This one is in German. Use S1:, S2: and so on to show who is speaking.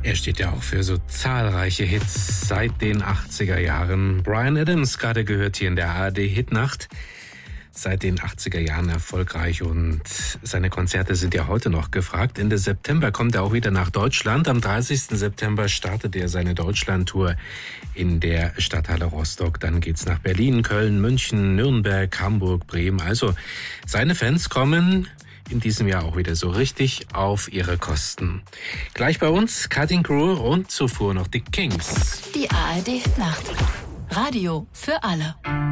S1: Er steht ja auch für so zahlreiche Hits seit den 80er Jahren. Bryan Adams gerade gehört hier in der ARD-Hitnacht. Seit den 80er Jahren erfolgreich und seine Konzerte sind ja heute noch gefragt. Ende September kommt er auch wieder nach Deutschland. Am 30. September startet er seine Deutschlandtour in der Stadthalle Rostock. Dann geht's nach Berlin, Köln, München, Nürnberg, Hamburg, Bremen. Also seine Fans kommen in diesem Jahr auch wieder so richtig auf ihre Kosten. Gleich bei uns Cutting Crew und zuvor noch die Kings.
S2: Die ARD-Nacht. Radio für alle.